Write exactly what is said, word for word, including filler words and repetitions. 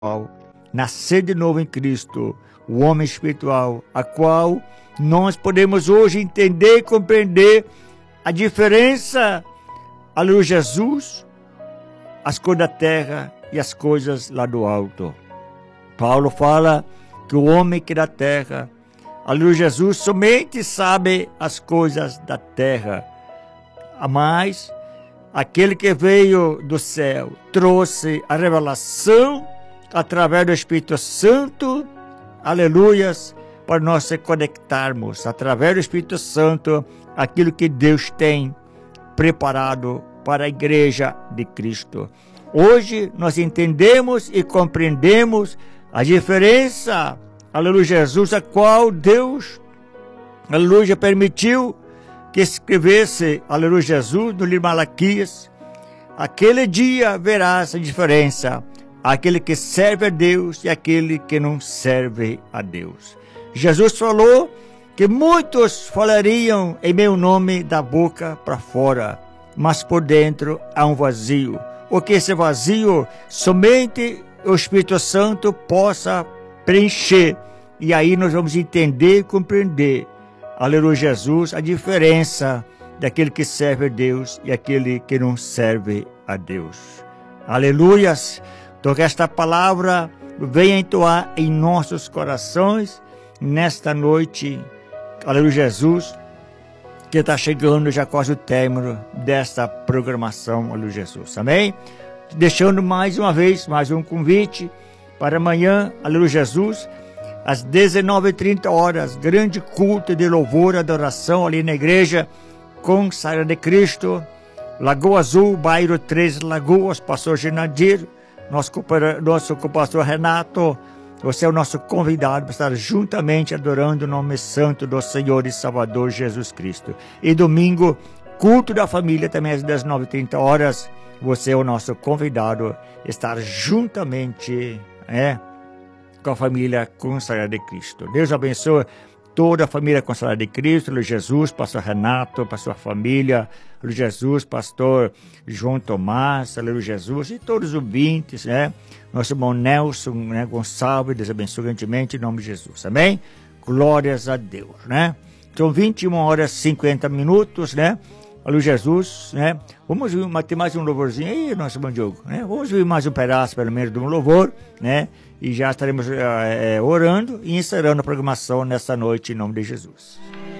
nascer de novo em Cristo, o homem espiritual, a qual nós podemos hoje entender e compreender a diferença, aleluia, Jesus, as coisas da terra e as coisas lá do alto. Paulo fala que o homem que é da terra, aleluia, Jesus, somente sabe as coisas da terra, mas aquele que veio do céu trouxe a revelação através do Espírito Santo, aleluias, para nós se conectarmos através do Espírito Santo aquilo que Deus tem preparado para a igreja de Cristo. Hoje nós entendemos e compreendemos a diferença, aleluia, Jesus, a qual Deus, aleluia, permitiu que escrevesse, aleluia, Jesus, no livro de Malaquias. Aquele dia verás a diferença, aquele que serve a Deus e aquele que não serve a Deus. Jesus falou que muitos falariam em meu nome da boca para fora, mas por dentro há um vazio. O que esse vazio somente o Espírito Santo possa preencher. E aí nós vamos entender e compreender, aleluia, Jesus, a diferença daquele que serve a Deus e aquele que não serve a Deus. Aleluias! Então que esta palavra venha entoar em nossos corações nesta noite, aleluia, Jesus, que está chegando já quase o término desta programação, aleluia, Jesus, amém? Deixando mais uma vez, mais um convite para amanhã, aleluia, Jesus, às dezenove e trinta horas, grande culto de louvor e adoração ali na igreja Consagrada de Cristo, Lagoa Azul, bairro Três Lagoas, pastor Genadir, nosso, nosso pastor Renato. Você é o nosso convidado para estar juntamente adorando o nome santo do Senhor e Salvador Jesus Cristo. E domingo, culto da família, também às dezenove e trinta horas. Você é o nosso convidado a estar juntamente, é, com a família Consagrada de Cristo. Deus abençoe toda a família Consagrada de Cristo, Luiz Jesus, pastor Renato, para sua família, Luiz Jesus, pastor João Tomás, aleluia, Jesus, e todos os ouvintes, né? Nosso irmão Nelson, né, Gonçalves, Deus abençoe grandemente em nome de Jesus, amém? Glórias a Deus, né? São vinte e uma horas e cinquenta minutos, né? Aleluia, Jesus, né? Vamos ter mais um louvorzinho aí, nosso irmão Diogo, né? Vamos ver mais um pedaço, pelo menos, de um louvor, né? E já estaremos é, orando e encerrando a programação nessa noite, em nome de Jesus.